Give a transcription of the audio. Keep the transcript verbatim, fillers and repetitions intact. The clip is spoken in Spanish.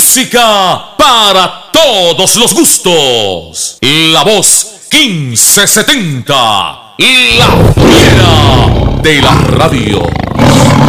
Música para todos los gustos. La voz quince setenta. La fiera de la radio.